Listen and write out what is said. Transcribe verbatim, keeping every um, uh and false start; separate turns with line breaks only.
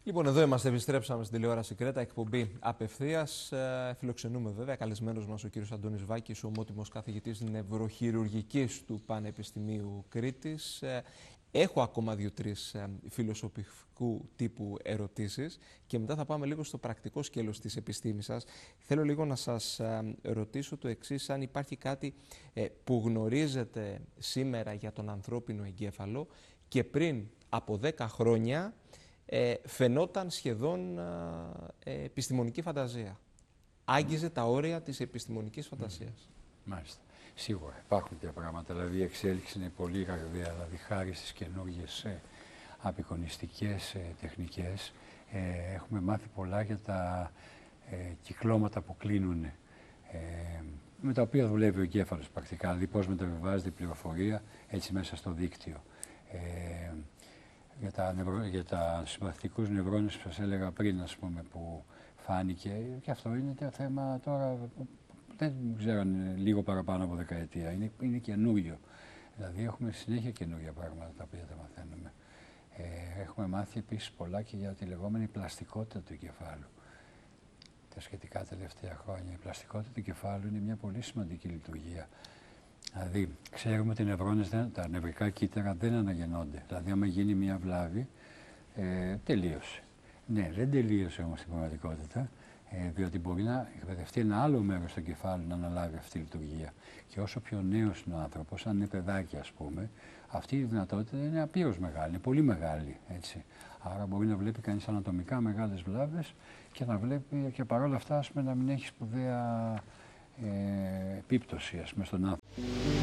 Λοιπόν, εδώ είμαστε, επιστρέψαμε στην τηλεόραση Κρέτα, εκπομπή απευθείας. Ε, φιλοξενούμε βέβαια καλεσμένος μας ο κύριος Αντώνης Βάκης, ο ομότιμος καθηγητής νευροχειρουργικής του Πανεπιστημίου Κρήτης. Ε, έχω ακόμα δύο-τρεις ε, φιλοσοφικού τύπου ερωτήσεις και μετά θα πάμε λίγο στο πρακτικό σκέλος της επιστήμης σας. Θέλω λίγο να σας ε, ρωτήσω το εξής, αν υπάρχει κάτι ε, που γνωρίζετε σήμερα για τον ανθρώπινο εγκέφαλο και πριν από δέκα χρόνια Ε, φαινόταν σχεδόν ε, επιστημονική φαντασία. Άγγιζε τα όρια της επιστημονικής φαντασίας.
Μάλιστα. Σίγουρα υπάρχουν τέτοια πράγματα. Δηλαδή η εξέλιξη είναι πολύ γαρδαία. Δηλαδή χάρη στις καινούργιες ε, απεικονιστικές ε, τεχνικές ε, έχουμε μάθει πολλά για τα ε, κυκλώματα που κλείνουν, ε, με τα οποία δουλεύει ο εγκέφαλος πρακτικά. Δηλαδή πώς μεταβιβάζεται η πληροφορία έτσι μέσα στο δίκτυο. Ε, Για τα, νευρο... για τα συμπαθητικούς νευρώνες που σας έλεγα πριν, ας πούμε, που φάνηκε, και αυτό είναι το θέμα τώρα, δεν ξέρω αν είναι λίγο παραπάνω από δεκαετία, είναι, είναι καινούριο. Δηλαδή έχουμε συνέχεια καινούργια πράγματα τα οποία τα μαθαίνουμε. Ε, έχουμε μάθει επίσης πολλά και για τη λεγόμενη πλαστικότητα του εγκεφάλου. Τα σχετικά τελευταία χρόνια. Η πλαστικότητα του εγκεφάλου είναι μια πολύ σημαντική λειτουργία. Δηλαδή, ξέρουμε ότι οι νευρώνες, τα νευρικά κύτταρα δεν αναγεννώνται. Δηλαδή, άμα γίνει μια βλάβη, ε, τελείωσε. Ναι, δεν τελείωσε όμως στην πραγματικότητα, ε, διότι μπορεί να εκπαιδευτεί ένα άλλο μέρος του εγκεφάλου να αναλάβει αυτή τη λειτουργία. Και όσο πιο νέος είναι ο άνθρωπος, αν είναι παιδάκι, ας πούμε, αυτή η δυνατότητα είναι απείρως μεγάλη, είναι πολύ μεγάλη. Έτσι. Άρα, μπορεί να βλέπει κανείς ανατομικά μεγάλες βλάβες και να βλέπει και παρόλα αυτά, ας πούμε, να μην έχει σπουδαία ε, επίπτωση, ας πούμε, στον άνθρωπο.